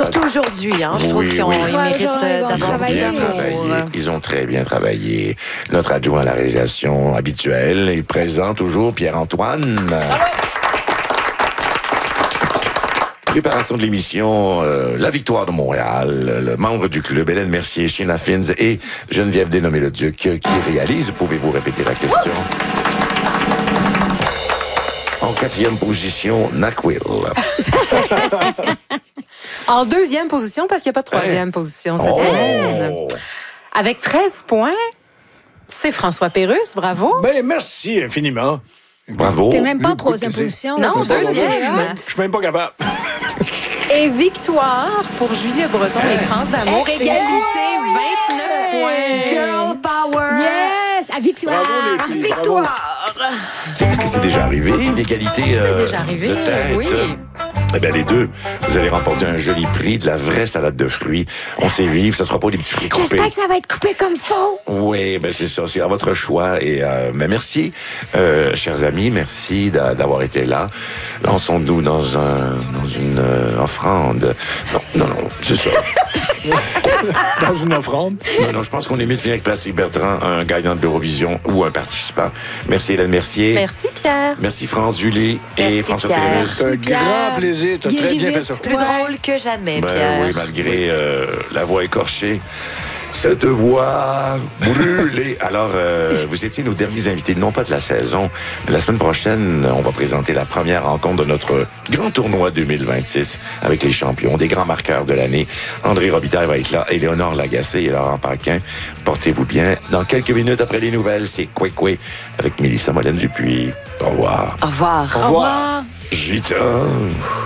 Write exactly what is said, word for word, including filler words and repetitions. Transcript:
Surtout aujourd'hui, hein, je trouve Oui, qu'ils oui. ils Ouais, méritent ouais, euh, ils ont d'avoir travaillé. bien beaucoup travaillé. d'amour. Ils ont très bien travaillé. Notre adjoint à la réalisation habituelle est présent toujours, Pierre-Antoine. Préparation de l'émission, euh, la victoire de Montréal, le membre du club, Hélène Mercier, Sheena Fins et Geneviève Dénommé-le-Duc qui réalise. Pouvez-vous répéter la question? En quatrième position, Naquil. En deuxième position, parce qu'il n'y a pas de troisième position cette Oh! semaine. Avec treize points, c'est François Pérusse. Bravo. Ben, merci infiniment. Bravo. T'es même pas en Écoute, troisième c'est- position. Non, là, tu vois, deuxième. c'est Je suis hot. même- je suis même pas capable. Et victoire pour Julie Breton et France d'Amour. Excellent. Égalité, vingt-neuf points. Girl power! Yes! À victoire! Bravo, les filles. Bravo. Victoire! C'est- Est-ce que c'est déjà arrivé, l'égalité C'est euh, déjà arrivé, de tête? oui. Eh bien, les deux, vous allez remporter un joli prix, de la vraie salade de fruits. On sait vivre, ça sera pas des petits fruits coupés. J'espère que ça va être coupé comme faux. Oui, ben c'est ça, c'est à votre choix. Et euh, ben merci, euh, chers amis, merci d'a- d'avoir été là. Lançons-nous dans un dans une euh, offrande. Non, non, non, c'est ça. Dans une offrande. Non, non, je pense qu'on est mieux de finir avec Plastique Bertrand, un gagnant de l'Eurovision ou un participant. Merci Hélène Mercier. Merci, Pierre. Merci France Julie et Merci, François Pierre. Pérusse. C'est un Pierre. grand plaisir. Tu as très Guéris bien fait vite. ça. Plus Ouais. drôle que jamais, Ben Pierre. oui, malgré euh, la voix écorchée. Cette voix brûlée. Alors, euh, vous étiez nos derniers invités, non pas de la saison, mais la semaine prochaine, on va présenter la première rencontre de notre grand tournoi deux mille vingt-six avec les champions, des grands marqueurs de l'année. André Robitaille va être là, Éléonore Lagacé et Laurent Paquin. Portez-vous bien. Dans quelques minutes après les nouvelles, c'est Coué-Coué avec Mélissa Molène Dupuis. Au revoir. Au revoir. Au revoir. J'y t'aime.